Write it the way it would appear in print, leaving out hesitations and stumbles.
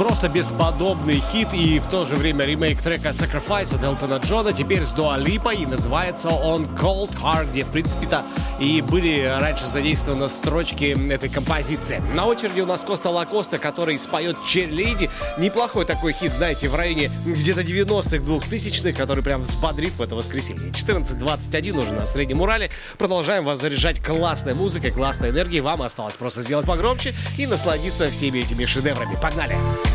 Просто бесподобный хит и в то же время ремейк трека Sacrifice от Элтона Джона, теперь с Дуа Липой, и называется он Cold Heart, где, в принципе-то, и были раньше задействованы строчки этой композиции. На очереди у нас Коста Лакоста, который споет Cheerleady. Неплохой такой хит, знаете, в районе где-то 90-х, 2000-х, который прям взбодрит в это воскресенье. 14:21 уже на Среднем Урале. Продолжаем вас заряжать классной музыкой, классной энергией. Вам осталось просто сделать погромче и насладиться всеми этими шедеврами. Погнали!